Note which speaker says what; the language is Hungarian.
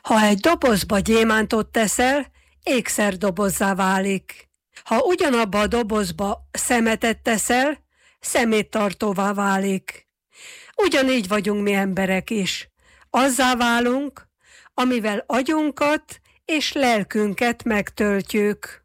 Speaker 1: Ha egy dobozba gyémántot teszel, ékszerdobozzá válik. Ha ugyanabba a dobozba szemetet teszel, szeméttartóvá válik. Ugyanígy vagyunk mi emberek is. Azzá válunk, amivel agyunkat és lelkünket megtöltjük.